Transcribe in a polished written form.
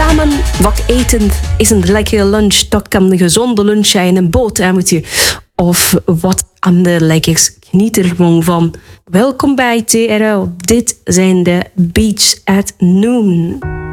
samen wat eten is een lekkere lunch. Dat kan een gezonde lunch zijn, een boterhammetje of wat ander lekkers. Geniet er gewoon van. Welkom bij TRL. Dit zijn de Beats at Noon.